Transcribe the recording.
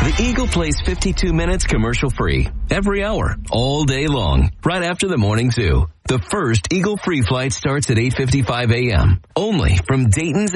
The Eagle plays 52 minutes commercial-free every hour, all day long, right after the morning zoo. The first Eagle free flight starts at 8:55 a.m. only from Dayton's